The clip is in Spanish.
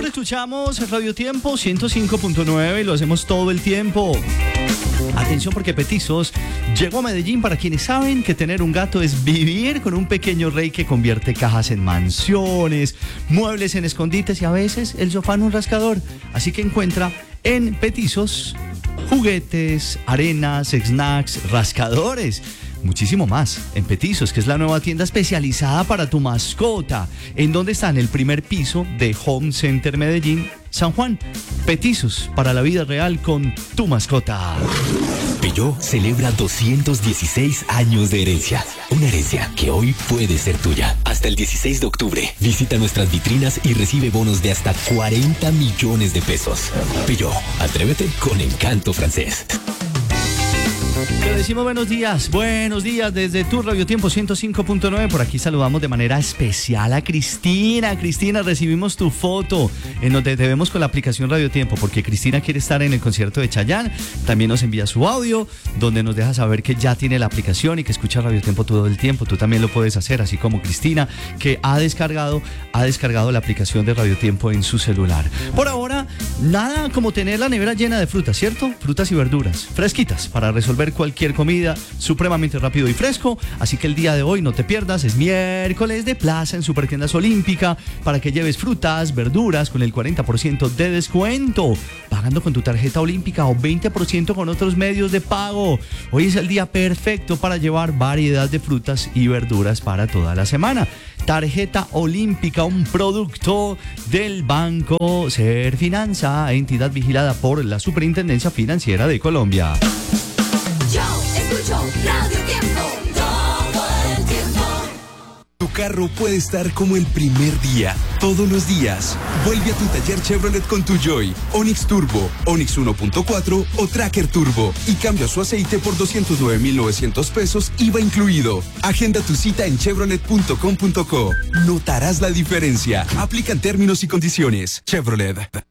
Siempre escuchamos Radio Tiempo 105.9 y lo hacemos todo el tiempo. Atención porque Petizos llegó a Medellín para quienes saben que tener un gato es vivir con un pequeño rey que convierte cajas en mansiones, muebles en escondites y a veces el sofá en un rascador. Así que encuentra en Petizos juguetes, arenas, snacks, rascadores, muchísimo más en Petizos, que es la nueva tienda especializada para tu mascota, en donde está en el primer piso de Home Center Medellín, San Juan. Petizos para la vida real con tu mascota. Peugeot celebra 216 años de herencia. Una herencia que hoy puede ser tuya. Hasta el 16 de octubre, visita nuestras vitrinas y recibe bonos de hasta 40 millones de pesos. Peugeot, atrévete con encanto francés. Te decimos buenos días desde tu Radio Tiempo 105.9. Por aquí saludamos de manera especial a Cristina. Cristina, recibimos tu foto en donde te vemos con la aplicación Radio Tiempo, porque Cristina quiere estar en el concierto de Chayanne. También nos envía su audio, donde nos deja saber que ya tiene la aplicación y que escucha Radio Tiempo todo el tiempo. Tú también lo puedes hacer, así como Cristina, que ha descargado la aplicación de Radio Tiempo en su celular. Por ahora, nada como tener la nevera llena de frutas, ¿cierto? Frutas y verduras fresquitas para resolver cualquier comida, supremamente rápido y fresco. Así que el día de hoy no te pierdas, es miércoles de plaza en Supertiendas Olímpica para que lleves frutas, verduras con el 40% de descuento, pagando con tu tarjeta olímpica o 20% con otros medios de pago. Hoy es el día perfecto para llevar variedad de frutas y verduras para toda la semana. Tarjeta olímpica, un producto del Banco Serfinanza, entidad vigilada por la Superintendencia Financiera de Colombia. Yo escucho Radio Tiempo todo el tiempo. Tu carro puede estar como el primer día, todos los días. Vuelve a tu taller Chevrolet con tu Joy, Onix Turbo, Onix 1.4 o Tracker Turbo y cambia su aceite por 209,900 pesos, IVA incluido. Agenda tu cita en chevrolet.com.co. Notarás la diferencia. Aplican términos y condiciones. Chevrolet.